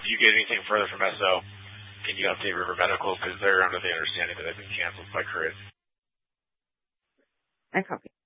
you get anything further from SO, can you update River Medical? Because they're under the understanding that they've been canceled by Courier. I copy.